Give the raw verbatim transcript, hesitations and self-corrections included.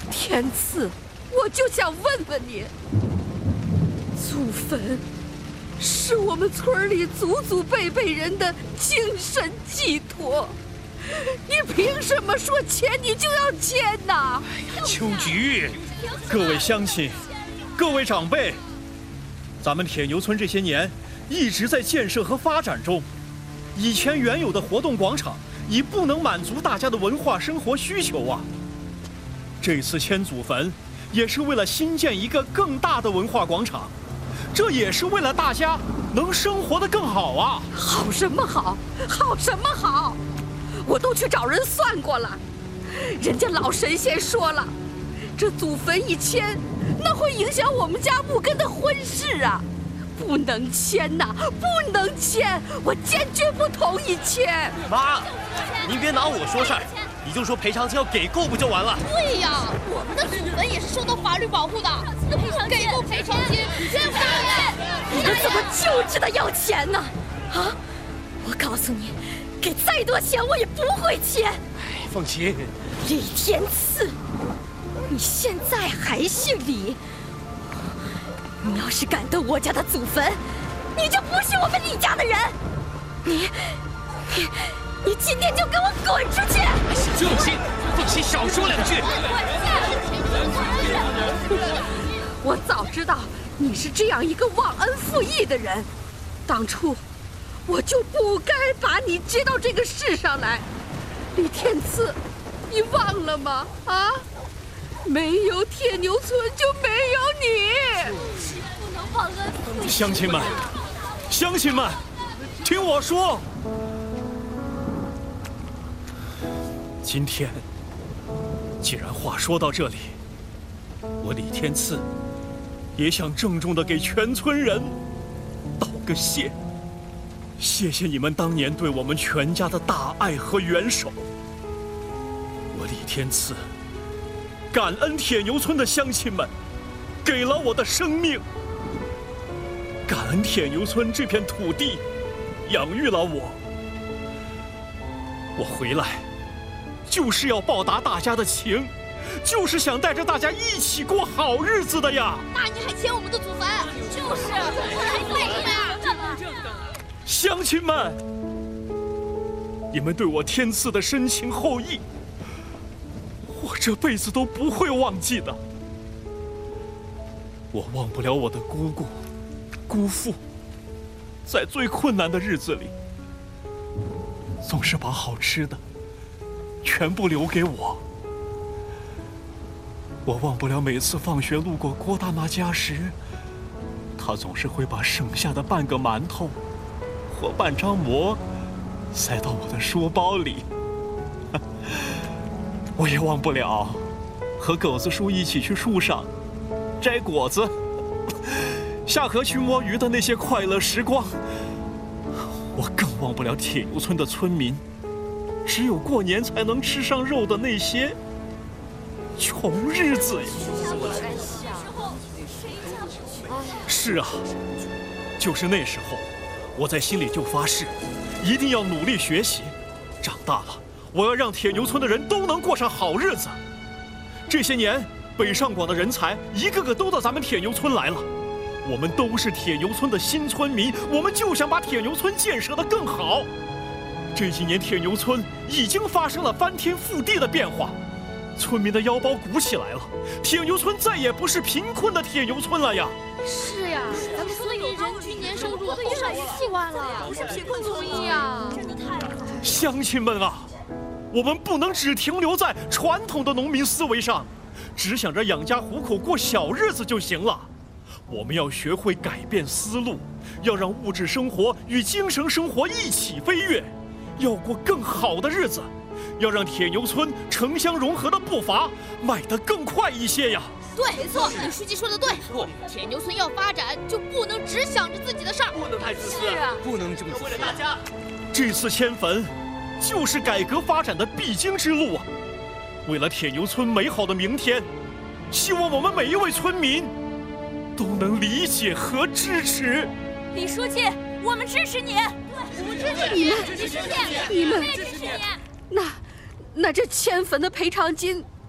天赐，我就想问问你，祖坟是我们村里祖祖辈辈人的精神寄托，你凭什么说迁你就要迁呐？ 哎呀，秋菊， 各位乡亲，各位长辈，咱们铁牛村这些年一直在建设和发展中，以前原有的活动广场已不能满足大家的文化生活需求啊。这次迁祖坟，也是为了新建一个更大的文化广场，这也是为了大家能生活得更好啊！ 好什么好？好什么好？我都去找人算过了，人家老神仙说了，这祖坟一迁，那会影响我们家木根的婚事啊，不能迁呐，不能迁！我坚决不同意迁。 妈，您别拿我说事儿。你就说赔偿金要给够不就完了？ 对呀，我们的祖坟也是受到法律保护的，赔偿给够赔偿金，对不对？ 你们怎么就知道要钱呢？啊！我告诉你，给再多钱我也不会迁。 哎，凤琴， 李天赐，你现在还姓李？你要是敢动我家的祖坟，你就不是我们李家的人。你，你。你今天就给我滚出去！ 凤琴，凤琴，少说两句。 我早知道你是这样一个忘恩负义的人，当初我就不该把你接到这个世上来。李天赐，你忘了吗？啊，没有铁牛村就没有你。 不能忘恩负义。 乡亲们，乡亲们，听我说。今天，既然话说到这里，我李天赐也想郑重地给全村人道个谢。谢谢你们当年对我们全家的大爱和援手。我李天赐感恩铁牛村的乡亲们给了我的生命，感恩铁牛村这片土地养育了我。我回来就是要报答大家的情，就是想带着大家一起过好日子的呀。 那你还迁我们的祖坟？就是，还为什么呀？ 乡亲们，你们对我天赐的深情厚谊，我这辈子都不会忘记的。我忘不了我的姑姑、姑父，在最困难的日子里，总是把好吃的全部留给我。我忘不了每次放学路过郭大妈家时，她总是会把剩下的半个馒头或半张馍塞到我的书包里。我也忘不了和狗子叔一起去树上摘果子、下河去摸鱼的那些快乐时光。我更忘不了铁牛村的村民只有过年才能吃上肉的那些穷日子呀！是啊，就是那时候，我在心里就发誓，一定要努力学习，长大了，我要让铁牛村的人都能过上好日子。这些年，北上广的人才一个个都到咱们铁牛村来了，我们都是铁牛村的新村民，我们就想把铁牛村建设得更好。这几年，铁牛村已经发生了翻天覆地的变化，村民的腰包鼓起来了，铁牛村再也不是贫困的铁牛村了呀！ 是呀，咱们村里人均年收入都上四万了，不是贫困村民呀！真的太好了！ 乡亲们啊，我们不能只停留在传统的农民思维上，只想着养家糊口过小日子就行了。我们要学会改变思路，要让物质生活与精神生活一起飞跃，要过更好的日子，要让铁牛村城乡融合的步伐迈得更快一些呀！ 对，没错，李书记说的对。铁牛村要发展，就不能只想着自己的事儿， 不能太自私， 是啊， 不能这么为了大家。 这次迁坟，就是改革发展的必经之路啊！为了铁牛村美好的明天，希望我们每一位村民都能理解和支持。 李书记，我们支持你，我们支持你， 你们， 支持你， 你们支持你。 那，那这迁坟的赔偿金